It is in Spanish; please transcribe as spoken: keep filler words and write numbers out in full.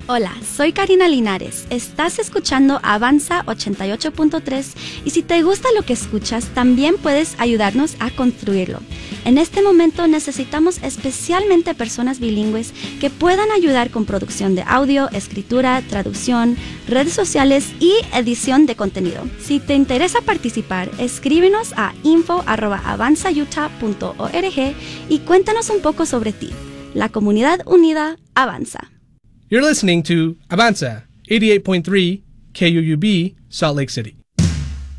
Hola, soy Karina Linares. Estás escuchando Avanza ochenta y ocho punto tres y si te gusta lo que escuchas, también puedes ayudarnos a construirlo. En este momento necesitamos especialmente personas bilingües que puedan ayudar con producción de audio, escritura, traducción, redes sociales y edición de contenido. Si te interesa participar, escríbenos a info arroba avanza utah punto org y cuéntanos un poco sobre ti. La comunidad unida avanza. You're listening to Avanza, eighty-eight point three K U U B, Salt Lake City.